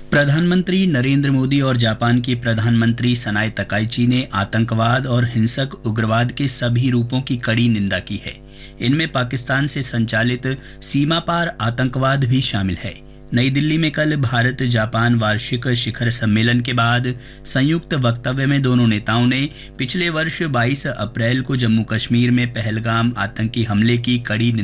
प्रधानमंत्री नरेंद्र मोदी और जापान की प्रधानमंत्री सनाए तकाइची ने आतंकवाद और हिंसक उग्रवाद के सभी रूपों की कड़ी निंदा की है। इनमें पाकिस्तान से संचालित सीमा पार आतंकवाद भी शामिल है। नई दिल्ली में कल भारत जापान वार्षिक शिखर सम्मेलन के बाद संयुक्त वक्तव्य में दोनों नेताओं ने पिछले वर्ष 22 अप्रैल को जम्मू कश्मीर में पहलगाम आतंकी हमले की कड़ी